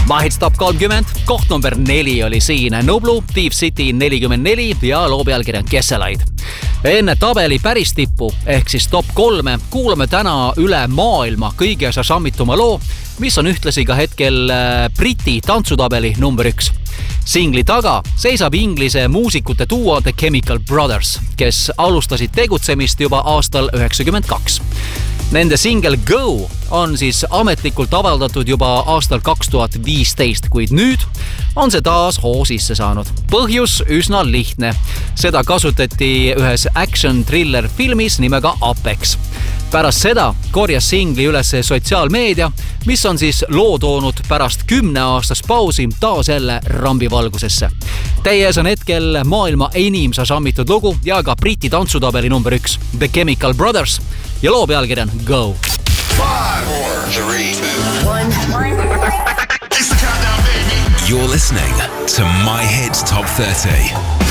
My Hits Top 30, koht number 4 oli siin Nublu, Thief City 44 ja loo pealkiri on Kesselaid. Enne tabeli päris tippu ehk siis top 3 kuulame täna üle maailma kõige šašammituma loo, mis on ühtlasi ka hetkel Briti tantsutabeli number 1. Singli taga seisab inglise muusikute duo The Chemical Brothers, kes alustasid tegutsemist juba aastal 92. Nende single Go on siis ametlikult avaldatud juba aastal 2015, kuid nüüd on see taas hoo sisse saanud. Põhjus üsna lihtne. Seda kasutati ühes action-thriller filmis nimega Apex. Pärast seda korjas singli üles sotsiaalmeedia, mis on siis loo toonud pärast 10-aastast pausi taas jälle rambivalgusesse. Teie ees on hetkel maailma enim šašammitud lugu ja ka Briti tantsutabeli number 1, The Chemical Brothers ja loo pealkiri on Go. 5, 4, 3, 2, 1. It's the countdown, baby. You're listening to My Hits Top 30.